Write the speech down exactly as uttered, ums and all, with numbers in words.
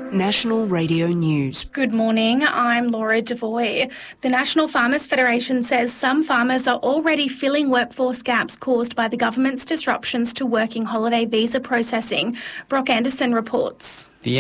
National Radio News. Good morning, I'm Laura Devoy. The National Farmers Federation says some farmers are already filling workforce gaps caused by the government's disruptions to working holiday visa processing. Brock Anderson reports. The